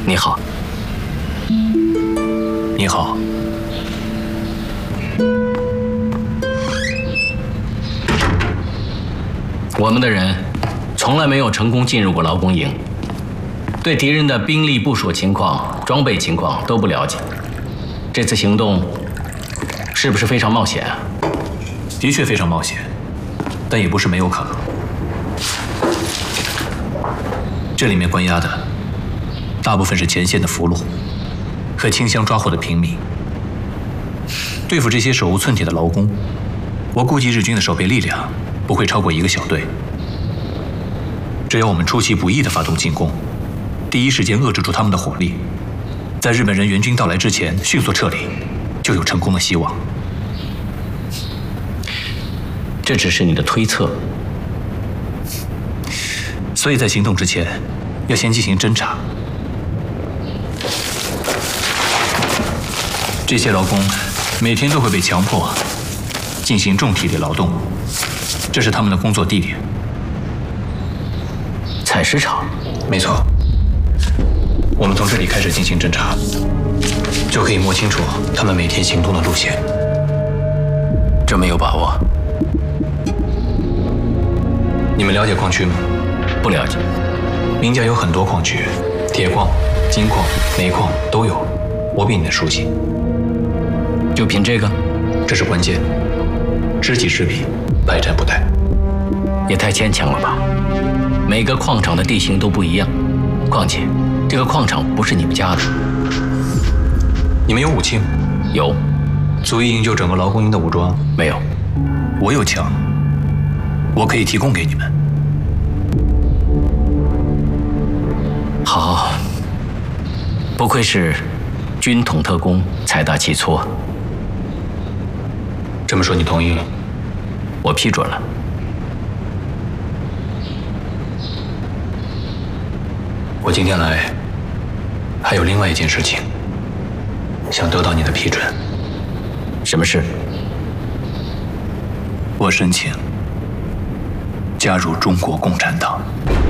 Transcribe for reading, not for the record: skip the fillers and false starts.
你好。 你好。 我们的人从来没有成功进入过劳工营，对敌人的兵力部署情况、装备情况都不了解。这次行动是不是非常冒险啊？ 的确非常冒险，但也不是没有可能。这里面关押的大部分是前线的俘虏和清乡抓获的平民。对付这些手无寸铁的劳工，我估计日军的守备力量不会超过1个小队。只要我们出其不意地发动进攻，第一时间遏制住他们的火力，在日本人援军到来之前迅速撤离，就有成功的希望。 这只是你的推测， 所以在行动之前，要先进行侦查。这些劳工每天都会被强迫进行重体力劳动，这是他们的工作地点。 采石场？ 没错。我们从这里开始进行侦查，就可以摸清楚他们每天行动的路线。 这么有把握？ 你们了解矿区吗？ 不了解。 名家有很多矿区，铁矿、金矿、煤矿都有，我比你们熟悉。 就凭这个？ 这是关键。知己知彼，百战不殆。 也太牵强了吧！每个矿场的地形都不一样，况且这个矿场不是你们家的。 你们有武器吗？ 有。 足以营救整个劳工营的武装？ 没有。 我有枪，我可以提供给你们。 好，不愧是军统特工，财大气粗。 这么说你同意了？ 我批准了。 我今天来还有另外一件事情，想得到你的批准。 什么事？ 我申请加入中国共产党。